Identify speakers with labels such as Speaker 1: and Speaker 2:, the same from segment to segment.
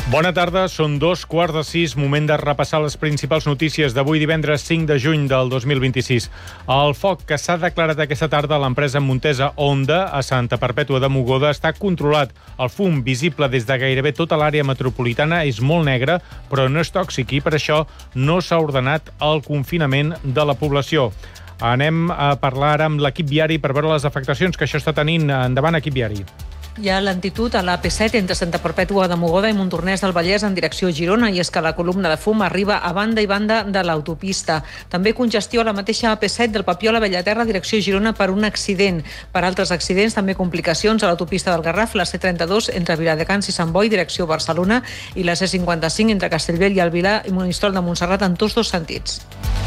Speaker 1: Bona tarda, són 5:15, moment de repassar les principals notícies d'avui divendres 5 de juny del 2026. El foc que s'ha declarat aquesta tarda a l'empresa Montesa Honda a Santa Perpètua de Mogoda està controlat. El fum visible des de gairebé tota l'àrea metropolitana és molt negre, però no és tòxic i per això no s'ha ordenat el confinament de la població. Anem a parlar ara amb l'equip viari per veure les afectacions que això està tenint. Endavant, equip viari.
Speaker 2: Hi ha lentitud a l'AP7 entre Santa Perpètua de Mogoda i Montornès del Vallès en direcció a Girona, i és que la columna de fum arriba a banda i banda de l'autopista. També congestió a la mateixa AP7 del Papiol a Bellaterra, direcció a Girona, per un accident. Per altres accidents, també complicacions a l'autopista del Garraf, la C32 entre Viladecans i Sant Boi, direcció a Barcelona, i la C55 entre Castellbell i el Vilar i Monistrol de Montserrat en tots dos sentits.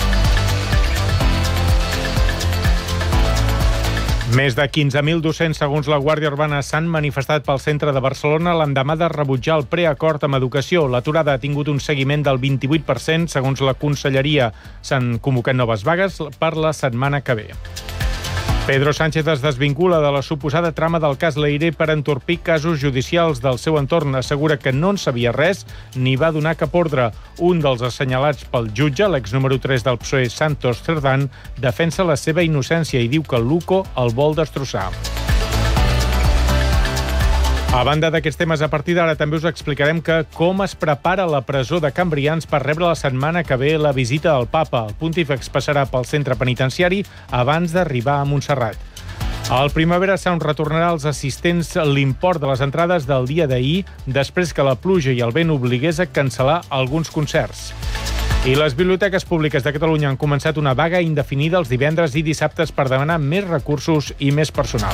Speaker 1: Més de 15.000 docents, segons la Guàrdia Urbana, s'han manifestat pel centre de Barcelona l'endemà de rebutjar el preacord amb educació. L'aturada ha tingut un seguiment del 28%. Segons la Conselleria, s'han convocat noves vagues per la setmana que ve. Pedro Sánchez es desvincula de la suposada trama del cas Leire per entorpir casos judicials del seu entorn. Assegura que no en sabia res ni va donar cap ordre. Un dels assenyalats pel jutge, l'ex número 3 del PSOE, Santos Cerdán, defensa la seva innocència i diu que el Luco el vol destrossar. A banda d'aquests temes, a partir d'ara també us explicarem com es prepara la presó de Can Brians per rebre la setmana que ve la visita del Papa. El pontífex passarà pel centre penitenciari abans d'arribar a Montserrat. Al Primavera Sound retornarà als assistents l'import de les entrades del dia d'ahir, després que la pluja i el vent obligués a cancel·lar alguns concerts. I les biblioteques públiques de Catalunya han començat una vaga indefinida els divendres i dissabtes per demanar més recursos i més personal.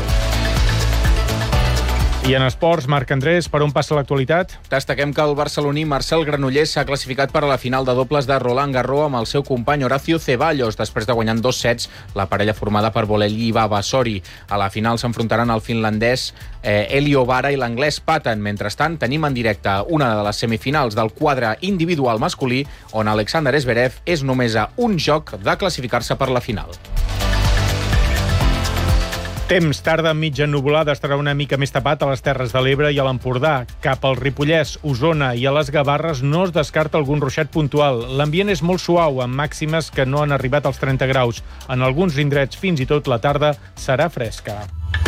Speaker 1: I en esports, Marc Andrés, per on passa l'actualitat?
Speaker 3: Destaquem que el barceloní Marcel Granollers s'ha classificat per a la final de dobles de Roland Garros amb el seu company Horacio Ceballos, després de guanyar en 2 sets la parella formada per Bolelli i Vavasori. A la final s'enfrontaran el finlandès Elio Vara i l'anglès Patton. Mentrestant, tenim en directe una de les semifinals del quadre individual masculí, on Alexander Zverev és només a un joc de classificar-se per la final.
Speaker 1: Temps, tarda mitja nuvolada, estarà una mica més tapat a les Terres de l'Ebre i a l'Empordà. Cap al Ripollès, Osona i a les Gavarres no es descarta algun ruixat puntual. L'ambient és molt suau, amb màximes que no han arribat als 30 graus. En alguns indrets, fins i tot la tarda, serà fresca.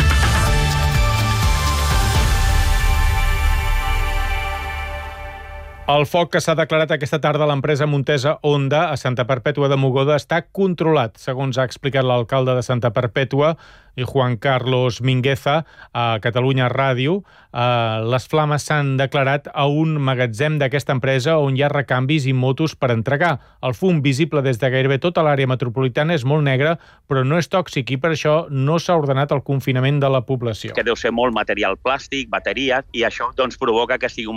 Speaker 1: El foc que s'ha declarat aquesta tarda a l'empresa Montesa Honda a Santa Perpètua de Mogoda està controlat, segons ha explicat l'alcalde de Santa Perpètua, Juan Carlos Mingueza, a Catalunya Ràdio. Les flames s'han declarat a un magatzem d'aquesta empresa on hi ha recanvis i motos per entregar. El fum visible des de gairebé tota l'àrea metropolitana és molt negre, però no és tòxic i per això no s'ha ordenat el confinament de la població.
Speaker 4: Que deu ser molt material plàstic, bateries, i això provoca que sigui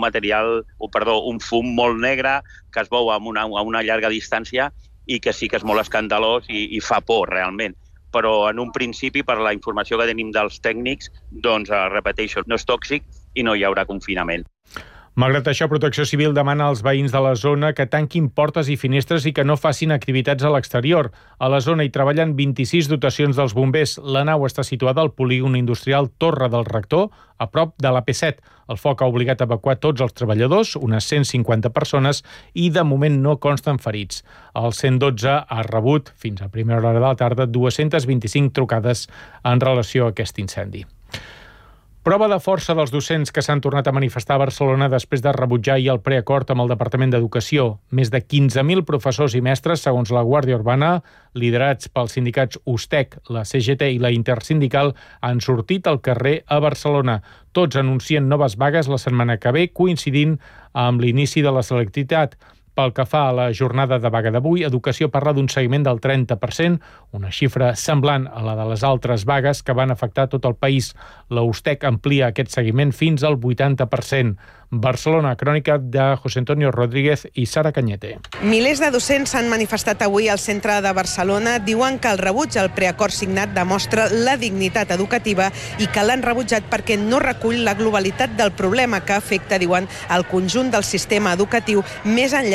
Speaker 4: un fum molt negre que es veu a una llarga distància i que sí que és molt escandalós i fa por realment. Però en un principi, per la informació que tenim dels tècnics, repeteixo, no és tòxic i no hi haurà confinament.
Speaker 1: Malgrat això, Protecció Civil demana als veïns de la zona que tanquin portes i finestres i que no facin activitats a l'exterior. A la zona hi treballen 26 dotacions dels bombers. La nau està situada al polígon industrial Torre del Rector, a prop de l'AP7. El foc ha obligat a evacuar tots els treballadors, unes 150 persones, i de moment no consten ferits. El 112 ha rebut, fins a primera hora de la tarda, 225 trucades en relació a aquest incendi. Prova de força dels docents que s'han tornat a manifestar a Barcelona després de rebutjar ahir el preacord amb el Departament d'Educació. Més de 15.000 professors i mestres, segons la Guàrdia Urbana, liderats pels sindicats USTEC, la CGT i la Intersindical, han sortit al carrer a Barcelona. Tots anuncien noves vagues la setmana que ve, coincidint amb l'inici de la selectivitat. Pel que fa a la jornada de vaga d'avui, Educació parla d'un seguiment del 30%, una xifra semblant a la de les altres vagues que van afectar tot el país. La USTEC amplia aquest seguiment fins al 80%. Barcelona, crònica de José Antonio Rodríguez i Sara Cañete.
Speaker 5: Milers de docents s'han manifestat avui al centre de Barcelona. Diuen que el rebuig al preacord signat demostra la dignitat educativa i que l'han rebutjat perquè no recull la globalitat del problema que afecta, diuen, el conjunt del sistema educatiu més enllà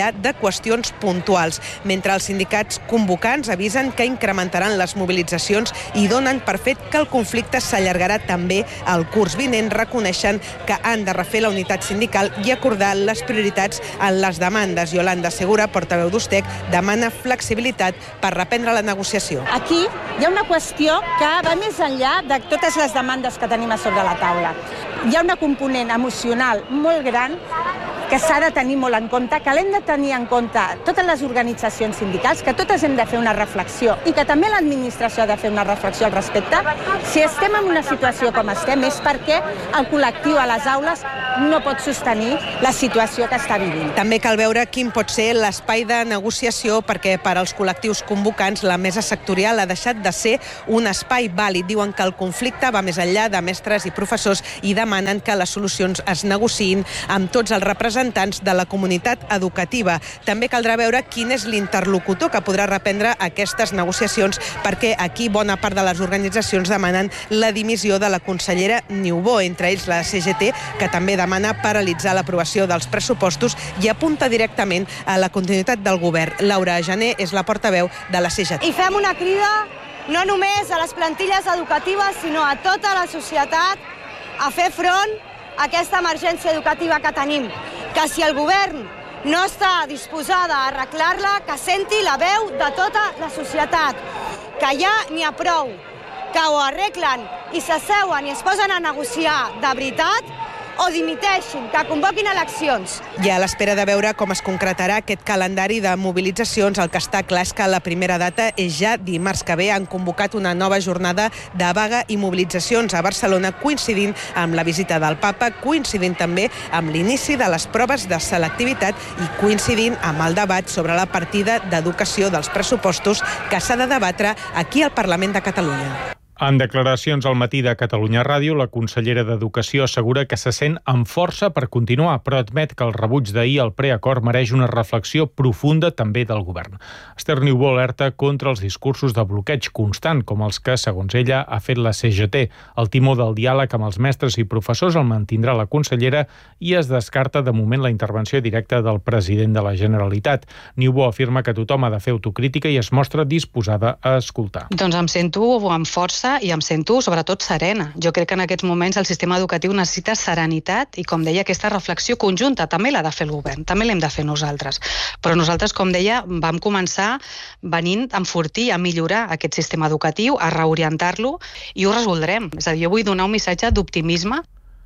Speaker 5: enllà de qüestions puntuals, mentre els sindicats convocants avisen que incrementaran les mobilitzacions i donen per fet que el conflicte s'allargarà també al curs vinent. Reconeixen que han de refer la unitat sindical i acordar les prioritats en les demandes. Yolanda Segura, portaveu d'Ustec, demana flexibilitat per reprendre la negociació.
Speaker 6: Aquí hi ha una qüestió que va més enllà de totes les demandes que tenim a sobre la taula. Hi ha una component emocional molt gran que s'ha de tenir molt en compte, que l'hem de tenir en compte totes les organitzacions sindicals, que totes hem de fer una reflexió i que també l'administració ha de fer una reflexió al respecte. Si estem en una situació com estem és perquè el col·lectiu a les aules no pot sostenir la situació que està vivint.
Speaker 5: També cal veure quin pot ser l'espai de negociació, perquè per als col·lectius convocants la mesa sectorial ha deixat de ser un espai vàlid. Diuen que el conflicte va més enllà de mestres i professors i demanen que les solucions es negociïn amb tots els representants de la comunitat educativa. També caldrà veure quin és l'interlocutor que podrà reprendre aquestes negociacions, perquè aquí bona part de les organitzacions demanen la dimissió de la consellera Niubó, entre ells la CGT, que també demana paralitzar l'aprovació dels pressupostos i apunta directament a la continuïtat del govern. Laura Jané és la portaveu de la CGT.
Speaker 7: I fem una crida no només a les plantilles educatives, sinó a tota la societat a fer front a aquesta emergència educativa que tenim. Que si el govern no està disposada a arreglar-la, que senti la veu de tota la societat, que ja n'hi ha prou, que ho arreglen i s'asseuen i es posen a negociar de veritat, o dimiteixin, que convoquin eleccions.
Speaker 5: I a l'espera de veure com es concretarà aquest calendari de mobilitzacions, el que està clar és que la primera data és ja dimarts que ve. Han convocat una nova jornada de vaga i mobilitzacions a Barcelona, coincidint amb la visita del Papa, coincidint també amb l'inici de les proves de selectivitat i coincidint amb el debat sobre la partida d'educació dels pressupostos que s'ha de debatre aquí al Parlament de Catalunya.
Speaker 1: En declaracions al matí de Catalunya Ràdio, la consellera d'Educació assegura que se sent amb força per continuar, però admet que el rebuig d'ahir al preacord mereix una reflexió profunda també del govern. Esther Niubó alerta contra els discursos de bloqueig constant, com els que, segons ella, ha fet la CGT. El timó del diàleg amb els mestres i professors el mantindrà la consellera i es descarta de moment la intervenció directa del president de la Generalitat. Niubó afirma que tothom ha de fer autocrítica i es mostra disposada a escoltar.
Speaker 8: Doncs em sento amb força i em sento sobretot serena. Jo crec que en aquests moments el sistema educatiu necessita serenitat i, com deia, aquesta reflexió conjunta també l'ha de fer el govern, també l'hem de fer nosaltres. Però nosaltres, com deia, vam començar venint a enfortir, a millorar aquest sistema educatiu, a reorientar-lo i ho resoldrem. És a dir, jo vull donar un missatge d'optimisme.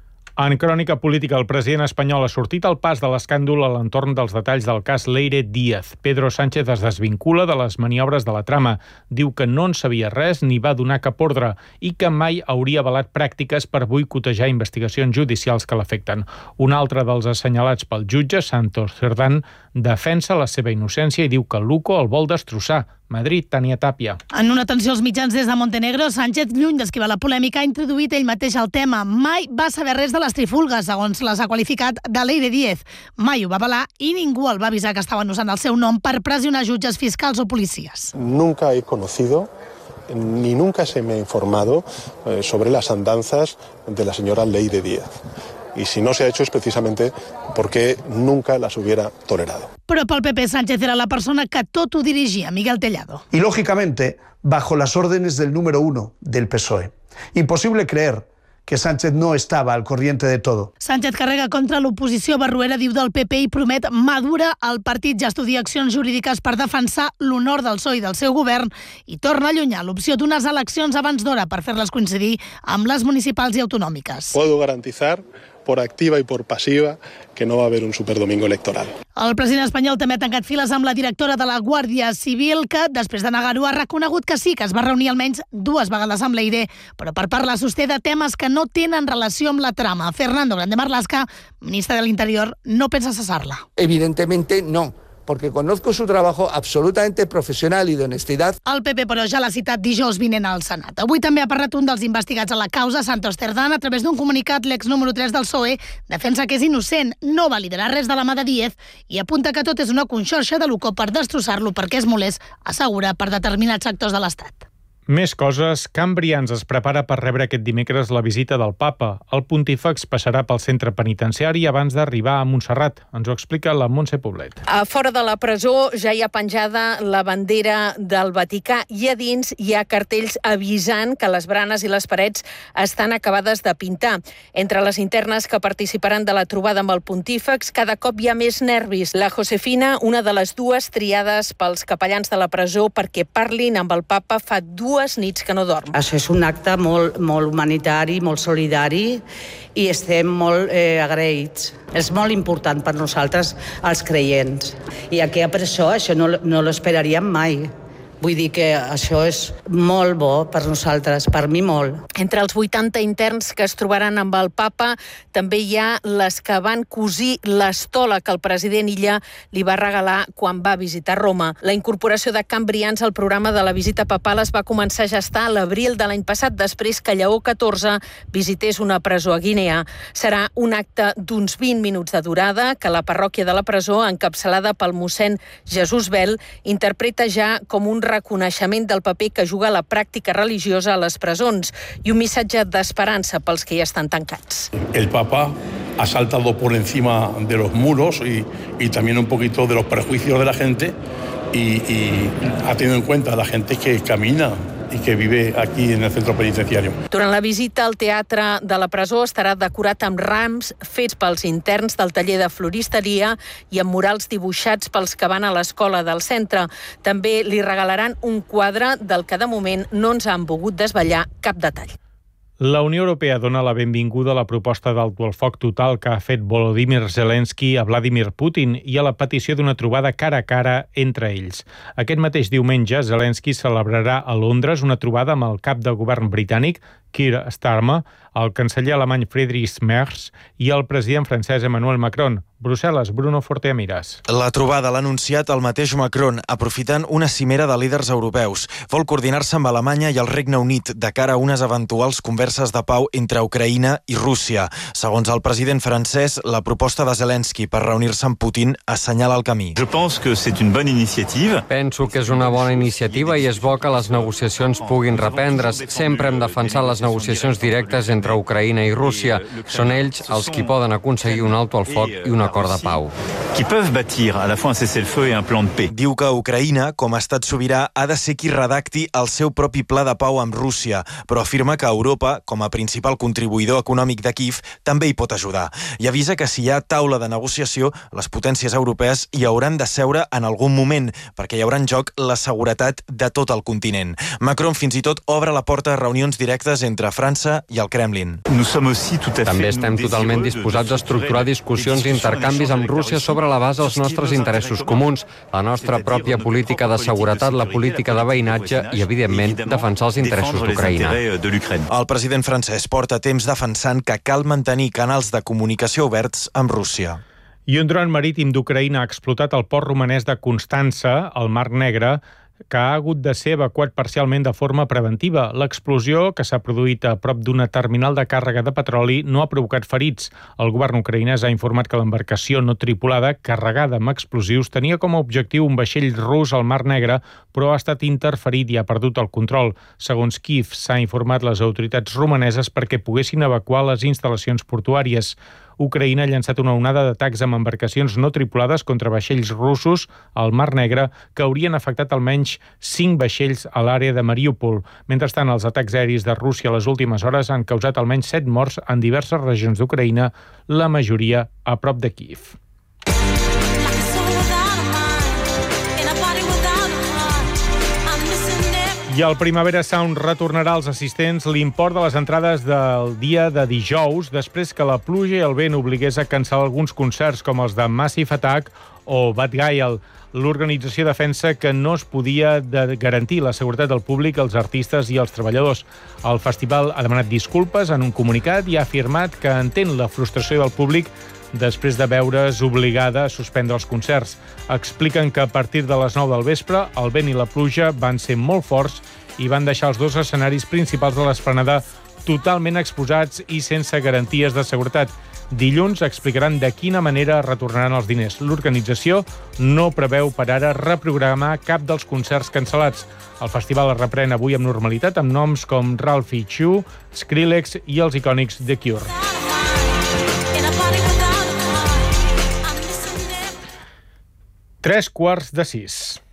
Speaker 1: En crònica política, el president espanyol ha sortit al pas de l'escàndol a l'entorn dels detalls del cas Leire Díaz. Pedro Sánchez es desvincula de les maniobres de la trama. Diu que no en sabia res ni va donar cap ordre i que mai hauria avalat pràctiques per boicotejar investigacions judicials que l'afecten. Un altre dels assenyalats pel jutge, Santos Cerdán, defensa la seva innocència i diu que Luco el vol destrossar. Madrid, Tania Tàpia.
Speaker 9: En una atenció als mitjans des de Montenegro, Sánchez, lluny d'esquivar la polèmica, ha introduït ell mateix el tema. Mai va saber res de les trifulgues, segons les ha qualificat, de Leire Díaz. Mai ho va avalar i ningú el va avisar que estaven usant el seu nom per pressionar jutges fiscals o policies.
Speaker 10: Nunca he conocido ni nunca se me ha informado sobre las andanzas de la señora Leire Díaz. Y si no se ha hecho es precisamente porque nunca las hubiera tolerado.
Speaker 9: Però pel PP, Sánchez era la persona que tot ho dirigia, Miguel Tellado.
Speaker 11: Y lógicamente, bajo las órdenes del número 1 del PSOE. Imposible creer que Sánchez no estava al corriente de todo.
Speaker 9: Sánchez carrega contra l'oposició barruera, diu del PP, i promet mà dura. El partit ja estudia accions jurídiques per defensar l'honor del PSOE i del seu govern i torna a allunyar l'opció d'unes eleccions abans d'hora per fer-les coincidir amb les municipals i autonòmiques.
Speaker 10: Puedo garantizar por activa y por pasiva que no va a haber un superdomingo electoral.
Speaker 9: El president espanyol també ha tancat files amb la directora de la Guàrdia Civil, que, després de negar-ho, ha reconegut que sí, que es va reunir almenys 2 vegades amb Leire, però per parlar sosté de temes que no tenen relació amb la trama. Fernando Grande Marlaska, ministre de l'Interior, no pensa cessar-la.
Speaker 12: Evidentemente no, porque conozco su trabajo absolutamente profesional y de honestidad.
Speaker 9: El PP, però, ja l'ha citat dijous vinent al Senat. Avui també ha parlat un dels investigats a la causa, Santos Cerdán. A través d'un comunicat, l'ex número 3 del PSOE defensa que és innocent, no va liderar res de la mà de Díaz i apunta que tot és una conxorxa de Luco per destrossar-lo perquè és molest, assegura, per determinats sectors de l'Estat.
Speaker 1: Més coses. Can Brians es prepara per rebre aquest dimecres la visita del papa. El pontífex passarà pel centre penitenciari abans d'arribar a Montserrat. Ens ho explica la Montse Poblet.
Speaker 13: A fora de la presó ja hi ha penjada la bandera del Vaticà i a dins hi ha cartells avisant que les branes i les parets estan acabades de pintar. Entre les internes que participaran de la trobada amb el pontífex, cada cop hi ha més nervis. La Josefina, una de les dues triades pels capellans de la presó perquè parlin amb el papa, fa 2 nits que no dorm.
Speaker 14: Això és un acte molt humanitari, molt solidari i estem molt agraïts. És molt important per nosaltres, els creients. I aquí a presó això no l'esperaríem mai. Vull dir que això és molt bo per nosaltres, per mi molt.
Speaker 13: Entre els 80 interns que es trobaran amb el papa, també hi ha les que van cosir l'estola que el president Illa li va regalar quan va visitar Roma. La incorporació de Can Brians al programa de la visita papal es va començar a gestar a l'abril de l'any passat, després que Lleó XIV visités una presó a Guinea. Serà un acte d'uns 20 minuts de durada que la parròquia de la presó, encapçalada pel mossèn Jesús Bel, interpreta ja com un reconeixement del paper que juga la pràctica religiosa a les presons i un missatge d'esperança pels que hi estan tancats.
Speaker 15: El Papa ha saltado por encima de los muros y también un poquito de los prejuicios de la gente y ha tenido en cuenta a la gente que camina i que vive aquí en el centro penitenciario.
Speaker 13: Durant la visita, el teatre de la presó estarà decorat amb rams fets pels interns del taller de floristeria i amb murals dibuixats pels que van a l'escola del centre. També li regalaran un quadre del que de moment no ens han volgut desvetllar cap detall.
Speaker 1: La Unió Europea dona la benvinguda a la proposta d'alto el foc total que ha fet Volodymyr Zelensky a Vladimir Putin i a la petició d'una trobada cara a cara entre ells. Aquest mateix diumenge, Zelensky celebrarà a Londres una trobada amb el cap de govern britànic, Keir Starmer, el canceller alemany Friedrich Merz i el president francès Emmanuel Macron. Brussel·les, Bruno Forteamiras.
Speaker 16: La trobada l'ha anunciat el mateix Macron, aprofitant una cimera de líders europeus. Vol coordinar-se amb Alemanya i el Regne Unit de cara a unes eventuals converses de pau entre Ucraïna i Rússia. Segons el president francès, la proposta de Zelensky per reunir-se amb Putin assenyala el camí.
Speaker 17: Penso que és una bona iniciativa i és bo que les negociacions puguin reprendre's. Sempre hem defensat les negociacions directes entre Ucraïna i Rússia. Són ells els qui poden aconseguir un alto al foc i un acord de pau.
Speaker 16: Diu que Ucraïna, com a estat sobirà, ha de ser qui redacti el seu propi pla de pau amb Rússia, però afirma que Europa, com a principal contribuïdor econòmic de Kíev, també hi pot ajudar. I avisa que si hi ha taula de negociació, les potències europees hi hauran de seure en algun moment, perquè hi haurà en joc la seguretat de tot el continent. Macron fins i tot obre la porta a reunions directes entre França i el Kremlin.
Speaker 17: També estem totalment disposats a estructurar discussions i intercanvis amb Rússia sobre la base dels nostres interessos comuns, la nostra pròpia política de seguretat, la política de veïnatge i, evidentment, defensar els interessos d'Ucraïna.
Speaker 16: El president francès porta temps defensant que cal mantenir canals de comunicació oberts amb Rússia.
Speaker 1: I un dron marítim d'Ucraïna ha explotat al port romanès de Constança, al Mar Negre, que ha hagut de ser evacuat parcialment de forma preventiva. L'explosió, que s'ha produït a prop d'una terminal de càrrega de petroli, no ha provocat ferits. El govern ucraïnès ha informat que l'embarcació no tripulada, carregada amb explosius, tenia com a objectiu un vaixell rus al Mar Negre, però ha estat interferit i ha perdut el control. Segons Kíev, s'ha informat les autoritats romaneses perquè poguessin evacuar les instal·lacions portuàries. Ucraïna ha llançat una onada d'atacs amb embarcacions no tripulades contra vaixells russos al Mar Negre que haurien afectat almenys 5 vaixells a l'àrea de Mariúpol. Mentrestant, els atacs aeris de Rússia a les últimes hores han causat almenys 7 morts en diverses regions d'Ucraïna, la majoria a prop de Kíev. I el Primavera Sound retornarà als assistents l'import de les entrades del dia de dijous després que la pluja i el vent obligués a cancel·lar alguns concerts com els de Massive Attack o Bad Guy. L'organització defensa que no es podia garantir la seguretat del públic, els artistes i els treballadors. El festival ha demanat disculpes en un comunicat i ha afirmat que entén la frustració del públic després de veure's obligada a suspendre els concerts. Expliquen que a partir de les 9 del vespre el vent i la pluja van ser molt forts i van deixar els 2 escenaris principals de l'esplanada totalment exposats i sense garanties de seguretat. Dilluns explicaran de quina manera retornaran els diners. L'organització no preveu per ara reprogramar cap dels concerts cancel·lats. El festival es reprèn avui amb normalitat amb noms com Ralphie Chu, Skrillex i els icònics The Cure. Tres quarts de 6.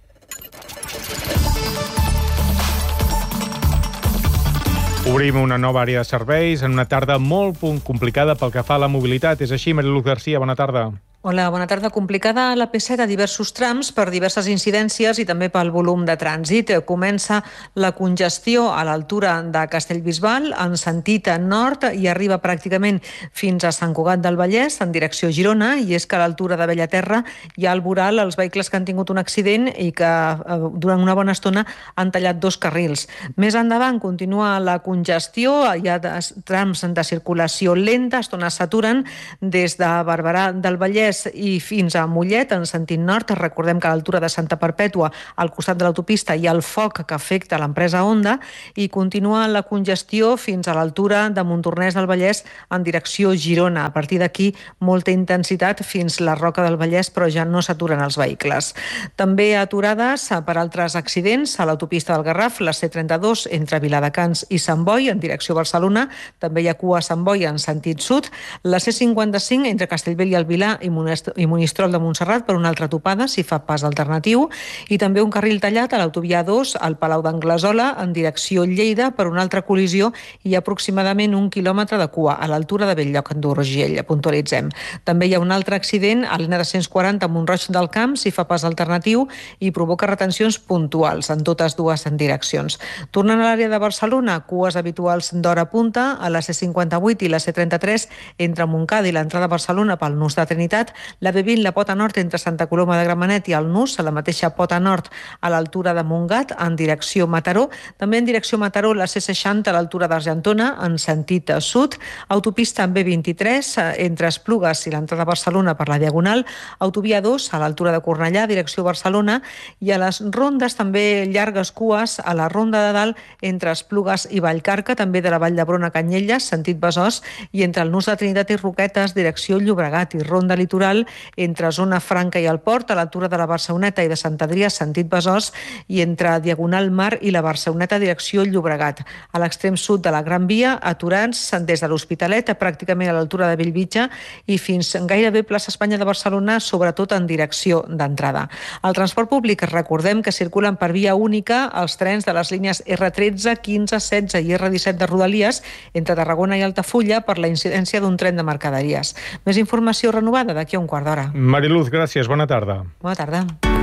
Speaker 1: Obrim una nova àrea de serveis en una tarda molt complicada pel que fa a la mobilitat. És així, Mariluz Garcia, bona tarda.
Speaker 2: Hola, bona tarda. Complicada a la P7 a diversos trams per diverses incidències i també pel volum de trànsit. Comença la congestió a l'altura de Castellbisbal en sentit nord i arriba pràcticament fins a Sant Cugat del Vallès en direcció Girona, i és que a l'altura de Bellaterra hi ha al voral els vehicles que han tingut un accident i que durant una bona estona han tallat 2 carrils. Més endavant continua la congestió, hi ha trams de circulació lenta, estones s'aturen des de Barberà del Vallès i fins a Mollet, en sentit nord. Recordem que a l'altura de Santa Perpètua, al costat de l'autopista, hi ha el foc que afecta l'empresa Honda, i continua la congestió fins a l'altura de Montornès del Vallès en direcció Girona. A partir d'aquí, molta intensitat fins la Roca del Vallès, però ja no s'aturen els vehicles. També aturades per altres accidents a l'autopista del Garraf, la C32 entre Viladecans i Sant Boi en direcció Barcelona. També hi ha cua a Sant Boi en sentit sud. La C55 entre Castellbell i el Vilar i Monistrol de Montserrat per una altra topada, si fa pas alternatiu, i també un carril tallat a l'autovia 2 al Palau d'Anglesola en direcció Lleida per una altra col·lisió i aproximadament 1 quilòmetre de cua a l'altura de Belllloc d'Urgell, puntualitzem. També hi ha un altre accident a l'N240 a Mont-roig del Camp, si fa pas alternatiu, i provoca retencions puntuals en totes dues direccions. Tornant a l'àrea de Barcelona, cues habituals d'hora punta a la C58 i la C33 entre Montcada i l'entrada a Barcelona pel nus de Trinitat, la B20, la pota nord entre Santa Coloma de Gramenet i el nus, a la mateixa pota nord a l'altura de Montgat en direcció Mataró, també en direcció Mataró la C60 a l'altura d'Argentona en sentit sud, autopista B23 entre Esplugues i l'entrada a Barcelona per la Diagonal, autovia 2 a l'altura de Cornellà, direcció Barcelona, i a les rondes també llargues cues a la ronda de dalt entre Esplugues i Vallcarca, també de la Vall d'Hebron a Canyelles, sentit Besòs, i entre el nus de Trinitat i Roquetes, direcció Llobregat, i ronda litoral entre Zona Franca i el Port, a l'altura de la Barceloneta i de Sant Adrià, sentit Besòs, i entre Diagonal Mar i la Barceloneta, direcció Llobregat. A l'extrem sud de la Gran Via, aturats des de l'Hospitalet, pràcticament a l'altura de Bellvitge, i fins gairebé plaça Espanya de Barcelona, sobretot en direcció d'entrada. El transport públic, recordem que circulen per via única els trens de les línies R13, 15, 16 i R17 de Rodalies entre Tarragona i Altafulla per la incidència d'un tren de mercaderies. Més informació renovada d'aquí a un quart d'hora.
Speaker 1: Mariluz, gràcies. Bona tarda.
Speaker 2: Bona tarda.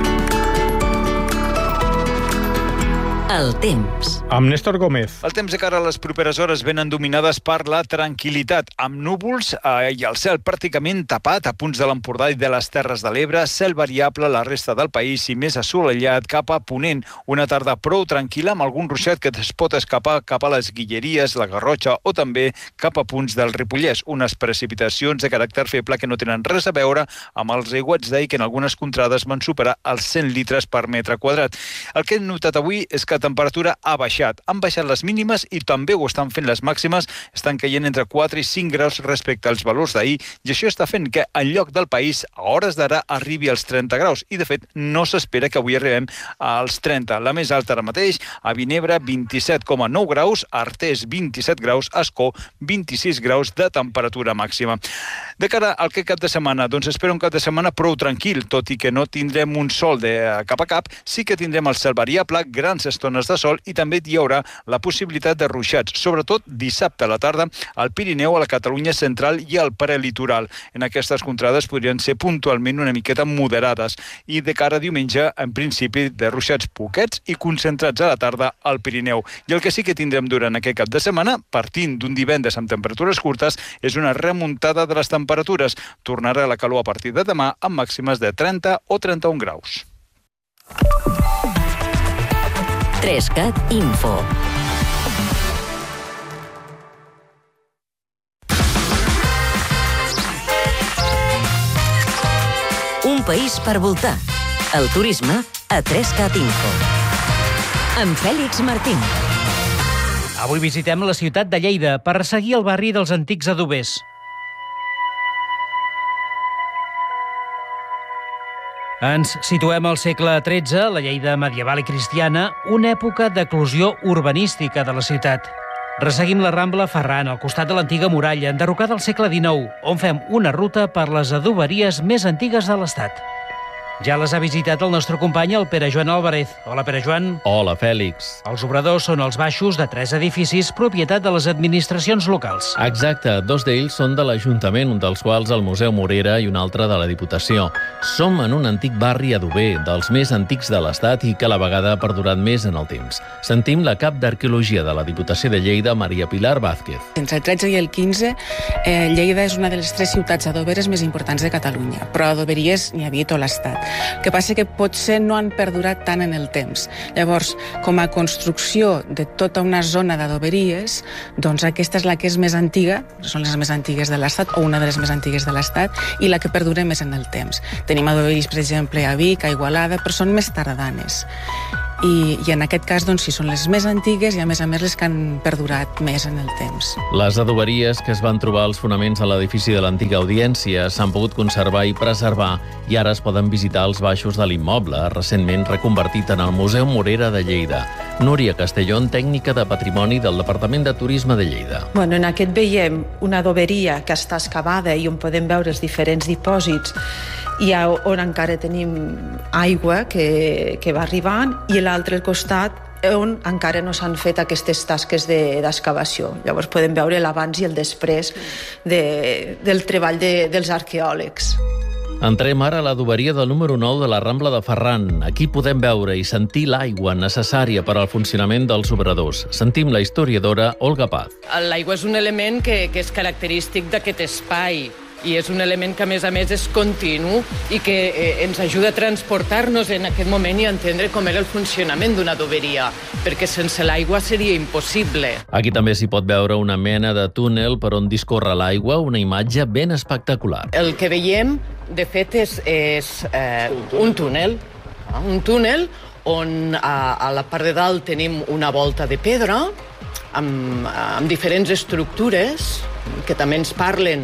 Speaker 18: El temps.
Speaker 1: Amb Néstor Gómez.
Speaker 19: El temps de cara a les properes hores venen dominades per la tranquil·litat, amb núvols i el cel pràcticament tapat a punts de l'Empordà i de les Terres de l'Ebre, cel variable a la resta del país i més assolellat cap a ponent. Una tarda prou tranquil·la amb algun ruixat que es pot escapar cap a les Guilleries, la Garrotxa o també cap a punts del Ripollès. Unes precipitacions de caràcter feble que no tenen res a veure amb els aiguats d'ahir que en algunes contrades van superar els 100 litres per metre quadrat. El que hem notat avui és que la temperatura ha baixat. Han baixat les mínimes i també ho estan fent les màximes. Estan caient entre 4 i 5 graus respecte als valors d'ahir i això està fent que en lloc del país a hores d'ara arribi als 30 graus i de fet no s'espera que avui arribem als 30. La més alta ara mateix a Vinebre 27,9 graus, Artés 27 graus, Ascó 26 graus de temperatura màxima. De cara al cap de setmana, doncs espero un cap de setmana prou tranquil, tot i que no tindrem un sol de cap a cap, sí que tindrem el cel variable, grans estones de sol i també hi haurà la possibilitat de ruixats, sobretot dissabte a la tarda al Pirineu, a la Catalunya central i al prelitoral. En aquestes contrades podrien ser puntualment una miqueta moderades i de cara a diumenge, en principi, de ruixats poquets i concentrats a la tarda al Pirineu. I el que sí que tindrem durant aquest cap de setmana, partint d'un divendres amb temperatures curtes, és una remuntada de les temperatures. Tornarà la calor a partir de demà amb màximes de 30 o 31 graus.
Speaker 18: 3CAT Info. Un país per voltar. El turisme a 3CAT Info. Amb Fèlix Martín.
Speaker 20: Avui visitem la ciutat de Lleida per seguir el barri dels antics adobers. Ens situem al segle XIII, la Lleida medieval i cristiana, una època d'eclosió urbanística de la ciutat. Resseguim la Rambla Ferran, al costat de l'antiga muralla, enderrocada al segle XIX, on fem una ruta per les adoberies més antigues de l'Estat. Ja les ha visitat el nostre company, el Pere Joan Álvarez. Hola, Pere Joan.
Speaker 21: Hola, Fèlix.
Speaker 20: Els obradors són els baixos de 3 edificis, propietat de les administracions locals.
Speaker 21: Exacte, 2 d'ells són de l'Ajuntament, un dels quals el Museu Morera i un altre de la Diputació. Som en un antic barri adober, dels més antics de l'Estat i que a la vegada ha perdurat més en el temps. Sentim la cap d'Arqueologia de la Diputació de Lleida, Maria Pilar Vázquez.
Speaker 22: Entre el 13 i el 15, Lleida és una de les 3 ciutats adoberes més importants de Catalunya, però adoberies n'hi havia tot l'Estat. El que passa que potser no han perdurat tant en el temps. Llavors, com a construcció de tota una zona d'adoberies, doncs aquesta és la que és més antiga, són les més antigues de l'Estat, o una de les més antigues de l'Estat, i la que perdura més en el temps. Tenim adoberies, per exemple, a Vic, a Igualada, però són més tardanes. I en aquest cas, doncs, sí, són les més antigues i, a més les que han perdurat més en el temps.
Speaker 21: Les adoberies que es van trobar als fonaments de l'edifici de l'antiga Audiència s'han pogut conservar i preservar i ara es poden visitar els baixos de l'immoble, recentment reconvertit en el Museu Morera de Lleida. Núria Castellón, tècnica de Patrimoni del Departament de Turisme de Lleida.
Speaker 23: En aquest veiem una adoberia que està excavada i on podem veure els diferents dipòsits i on encara tenim aigua que va arribant, i l'altre costat on encara no s'han fet aquestes tasques d'excavació. Llavors podem veure l'abans i el després del treball dels arqueòlegs.
Speaker 21: Entrem ara a l'adoberia del número 9 de la Rambla de Ferran. Aquí podem veure i sentir l'aigua necessària per al funcionament dels obradors. Sentim la historiadora Olga Paz.
Speaker 24: L'aigua és un element que és característic d'aquest espai, i és un element que, a més, és continu i que ens ajuda a transportar-nos en aquest moment i a entendre com era el funcionament d'una adoberia, perquè sense l'aigua seria impossible.
Speaker 21: Aquí també s'hi pot veure una mena de túnel per on discorre l'aigua, una imatge ben espectacular.
Speaker 24: El que veiem, de fet, és un túnel on a la part de dalt tenim una volta de pedra amb diferents estructures que també ens parlen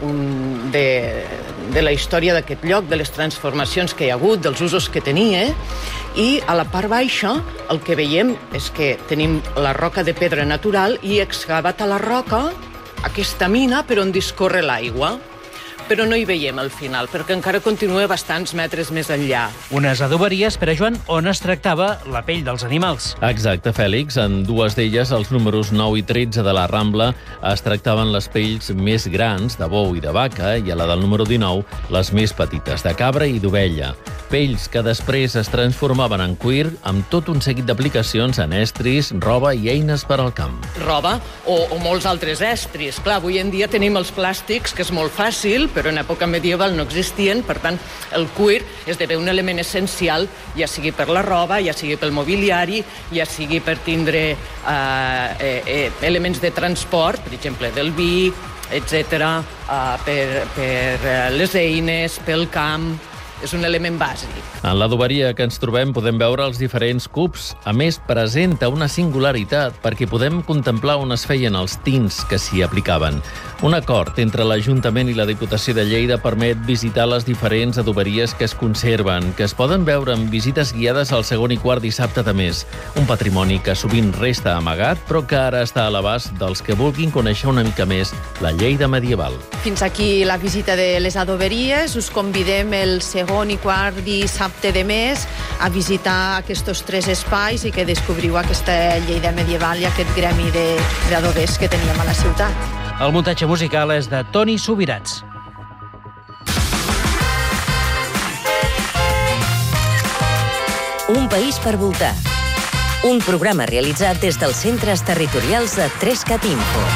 Speaker 24: de la història d'aquest lloc, de les transformacions que hi ha hagut, dels usos que tenia, i a la part baixa el que veiem és que tenim la roca de pedra natural i excavat a la roca aquesta mina per on discorre l'aigua. Però no hi veiem al final, perquè encara continua bastants metres més enllà.
Speaker 20: Unes adoberies, Pere Joan, on es tractava la pell dels animals.
Speaker 21: Exacte, Fèlix. En 2 d'elles, els números 9 i 13 de la Rambla, es tractaven les pells més grans, de bou i de vaca, i a la del número 19, les més petites, de cabra i d'ovella. Pells que després es transformaven en cuir amb tot un seguit d'aplicacions en estris, roba i eines per al camp.
Speaker 24: Roba o molts altres estris. Clar, avui en dia tenim els plàstics, que és molt fàcil, però en època medieval no existien, per tant, el cuir esdevé un element essencial, ja sigui per la roba, ja sigui pel mobiliari, ja sigui per tindre elements de transport, per exemple, del vi, etc., per les eines, pel camp. És un element bàsic.
Speaker 21: En l'adoberia que ens trobem podem veure els diferents cubs. A més, presenta una singularitat perquè podem contemplar on es feien els tints que s'hi aplicaven. Un acord entre l'Ajuntament i la Diputació de Lleida permet visitar les diferents adoberies que es conserven, que es poden veure en visites guiades al segon i quart dissabte de mes. Un patrimoni que sovint resta amagat, però que ara està a l'abast dels que vulguin conèixer una mica més la Lleida medieval.
Speaker 23: Fins aquí la visita de les adoberies. Us convidem el segon i quart dissabte de mes a visitar aquests 3 espais i que descobriu aquesta Lleida medieval i aquest gremi d'adobers que teníem a la ciutat.
Speaker 20: El muntatge musical és de Toni Subirats.
Speaker 18: Un país per voltar. Un programa realitzat des dels centres territorials de 3CAT Info.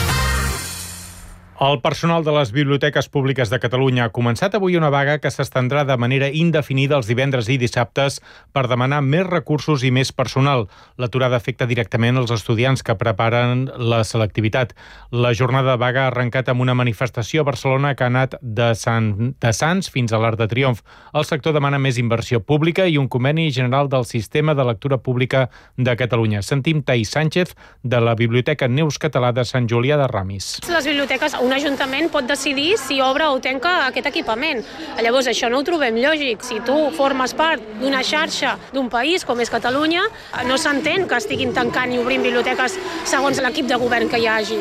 Speaker 1: El personal de les biblioteques públiques de Catalunya ha començat avui una vaga que s'estendrà de manera indefinida els divendres i dissabtes per demanar més recursos i més personal. L'aturada afecta directament els estudiants que preparen la selectivitat. La jornada de vaga ha arrencat amb una manifestació a Barcelona que ha anat de Sants fins a l'Arc de Triomf. El sector demana més inversió pública i un conveni general del sistema de lectura pública de Catalunya. Sentim Taís Sánchez de la Biblioteca Neus Català de Sant Julià de Ramis.
Speaker 25: Les biblioteques
Speaker 3: un ajuntament pot decidir si obre o tanca aquest equipament. Llavors, això no ho trobem lògic. Si tu formes part d'una xarxa d'un país com és Catalunya, no s'entén que estiguin tancant i obrint biblioteques segons l'equip de govern que hi hagi.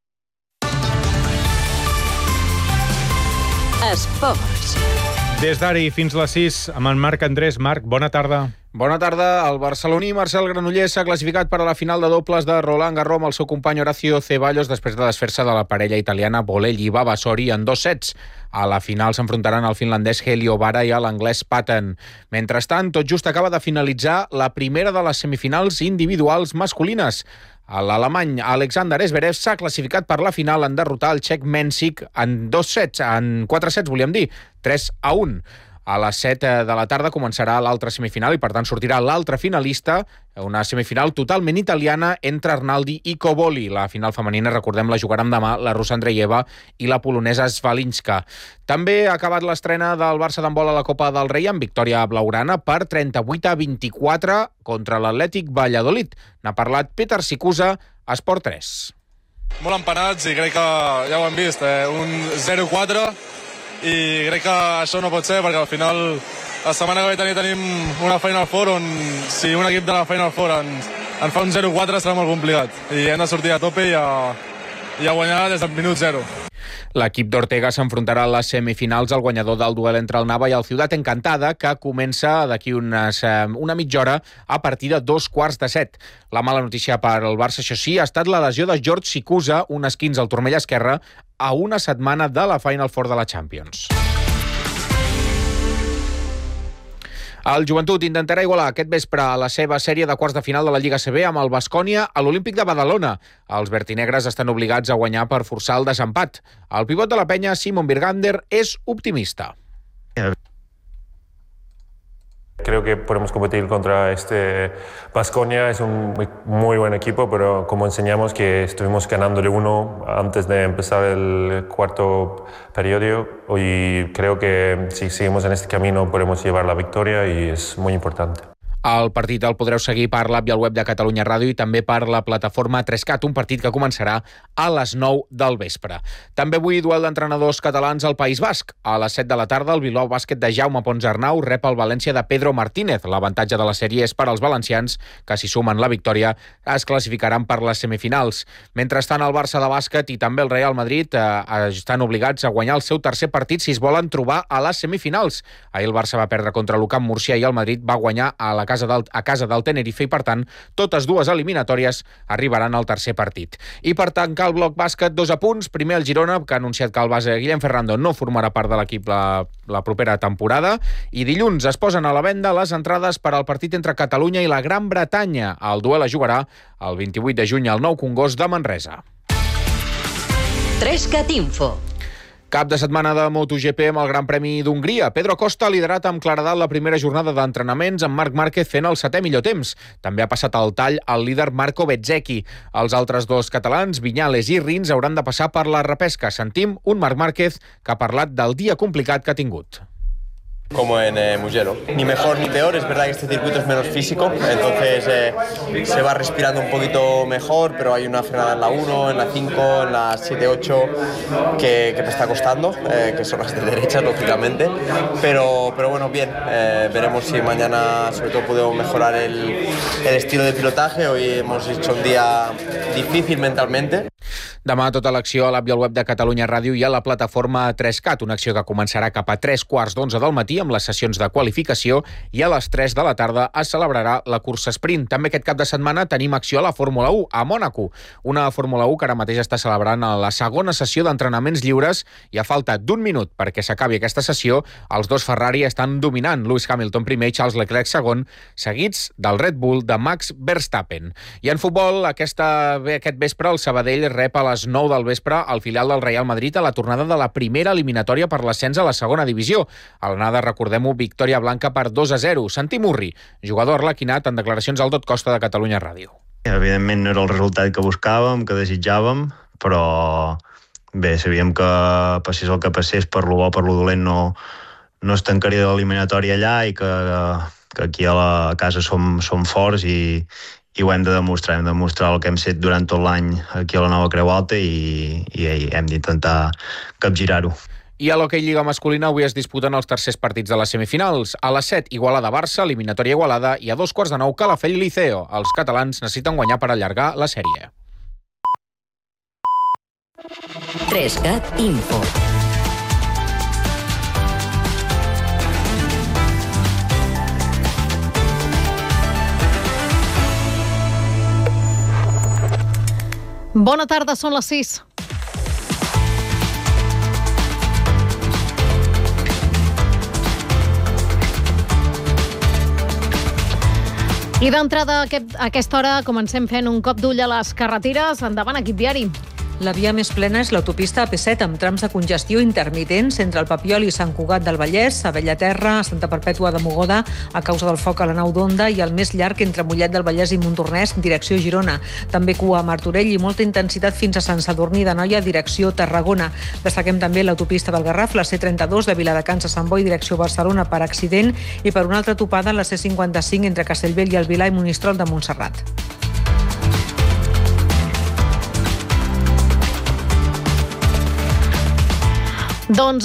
Speaker 18: Esports.
Speaker 1: Des d'ara i fins les 6, amb en Marc Andrés. Marc, bona tarda.
Speaker 4: Bona tarda. El barceloní Marcel Granollers s'ha classificat per a la final de dobles de Roland Garros amb el seu company Horacio Ceballos després de desfer-se de la parella italiana Bolelli i Vavasori en 2 sets. A la final s'enfrontaran el finlandès Helio Vara i l'anglès Patton. Mentrestant, tot just acaba de finalitzar la primera de les semifinals individuals masculines. L'alemany Alexander Zverev s'ha classificat per la final en derrotar el txec Mensik en 4 sets, volíem dir, 3-1. A les 7 de la tarda començarà l'altra semifinal i, per tant, sortirà l'altre finalista, una semifinal totalment italiana entre Arnaldi i Koboli. La final femenina, recordem, la jugaran demà la Russa Andreeva i la polonesa Svalinska. També ha acabat l'estrena del Barça d'handbol a la Copa del Rei amb victòria blaugrana per 38-24 contra l'Atlètic Valladolid. N'ha parlat Peter Sikusa, a Esport 3.
Speaker 6: Molt empanats i crec que ja ho hem vist, un 0-4, i crec que això no pot ser perquè al final la setmana que ve tenim una Final Four on si un equip de la Final Four ens fa un 0-4 serà molt complicat i hem de sortir a tope i a guanyar des del minut 0.
Speaker 4: L'equip d'Ortega s'enfrontarà a les semifinals al guanyador del duel entre el Nava i el Ciutat Encantada, que comença d'aquí una mitja hora a partir de 2:15. La mala notícia per al Barça, això sí, ha estat la lesió de George Sikusa, un esquinç al turmell esquerre, a una setmana de la Final Four de la Champions. El Joventut intentarà igualar aquest vespre a la seva sèrie de quarts de final de la Lliga CB amb el Baskonia a l'Olímpic de Badalona. Els vertinegres estan obligats a guanyar per forçar el desempat. El pivot de la penya, Simon Birgander, és optimista.
Speaker 7: Creo que podemos competir contra este Baskonia. Es un muy buen equipo, pero como enseñamos que estuvimos ganándole 1 antes de empezar el cuarto periodo, y creo que si seguimos en este camino podemos llevar la victoria y es muy importante.
Speaker 4: El partit el podreu seguir per l'app i el web de Catalunya Ràdio i també per la plataforma 3Cat, un partit que començarà a les 9 del vespre. També avui duel d'entrenadors catalans al País Basc. A les 7 de la tarda el Bilbao Bàsquet de Jaume Ponsarnau rep el València de Pedro Martínez. L'avantatge de la sèrie és per als valencians, que si sumen la victòria es classificaran per les semifinals. Mentrestant, el Barça de bàsquet i també el Real Madrid estan obligats a guanyar el seu tercer partit si es volen trobar a les semifinals. Ahir el Barça va perdre contra l'UCAM Murcia i el Madrid va guanyar a casa del Tenerife i, per tant, totes dues eliminatòries arribaran al tercer partit. I per tancar el bloc bàsquet, 2 apunts. Primer, el Girona, que ha anunciat que el base Guillem Ferrando no formarà part de l'equip la propera temporada. I dilluns es posen a la venda les entrades per al partit entre Catalunya i la Gran Bretanya. El duel es jugarà el 28 de juny al Nou Congost de Manresa.
Speaker 18: 3Cat Info.
Speaker 4: Cap de setmana de MotoGP amb el Gran Premi d'Hongria. Pedro Acosta ha liderat amb claredat la primera jornada d'entrenaments amb Marc Márquez fent el 7è millor temps. També ha passat al tall el líder Marco Bezzecchi. Els altres dos catalans, Viñales i Rins, hauran de passar per la repesca. Sentim un Marc Márquez que ha parlat del dia complicat que ha tingut.
Speaker 25: Como en Mugello. Ni mejor ni peor, es verdad que este circuito es menos físico, entonces se va respirando un poquito mejor, pero hay una frenada en la 1, en la 5, en la 7-8 que me está costando, que son las de derechas, lógicamente, pero bueno, bien, veremos si mañana sobre todo podemos mejorar el estilo de pilotaje. Hoy hemos hecho un día difícil mentalmente.
Speaker 4: Demà tota l'acció a l'app i al web de Catalunya Ràdio i a la plataforma 3Cat, una acció que començarà cap a 3:15 del matí amb les sessions de qualificació i a les 3 de la tarda es celebrarà la cursa sprint. També aquest cap de setmana tenim acció a la Fórmula 1 a Mònaco, una Fórmula 1 que ara mateix està celebrant la segona sessió d'entrenaments lliures i a falta d'1 minut perquè s'acabi aquesta sessió, els dos Ferrari estan dominant, Lewis Hamilton primer i Charles Leclerc segon, seguits del Red Bull de Max Verstappen. I en futbol, aquest vespre el Sabadell rep a les 9 del vespre el filial del Real Madrid a la tornada de la primera eliminatòria per l'ascens a la segona divisió. A l'anada, recordem-ho, victòria blanca per 2-0. Santi Murri, jugador arlequinat, en declaracions al Dot Costa de Catalunya Ràdio.
Speaker 26: Evidentment no era el resultat que buscàvem, que desitjàvem, però bé, sabíem que passés el que passés, per lo bo, per lo dolent, no es tancaria l'eliminatòria allà i que aquí a casa som forts i ho hem de demostrar el que hem fet durant tot l'any aquí a la nova Creu Alta i hem d'intentar capgirar-ho.
Speaker 4: I a l'hoquei Lliga masculina avui es disputen els tercers partits de les semifinals. A les 7, Igualada-Barça, eliminatòria Igualada, i a 2:15 Calafell-Liceo. Els catalans necessiten guanyar per allargar la sèrie.
Speaker 18: 3CAT Info.
Speaker 5: Bona tarda, són les 6. I d'entrada a aquesta hora comencem fent un cop d'ull a les carreteres. Endavant, equip viari.
Speaker 2: La via més plena és l'autopista AP7 amb trams de congestió intermitents entre el Papiol i Sant Cugat del Vallès, a Bellaterra, a Santa Perpètua de Mogoda, a causa del foc a la Nau d'Onda, i el més llarg entre Mollet del Vallès i Montornès, direcció Girona. També cua a Martorell i molta intensitat fins a Sant Sadurní d'Anoia, direcció Tarragona. Destaquem també l'autopista del Garraf, la C32 de Viladecans a Sant Boi, direcció Barcelona, per accident, i per una altra topada la C55 entre Castellbell i el Vilar i Monistrol de Montserrat.
Speaker 5: Doncs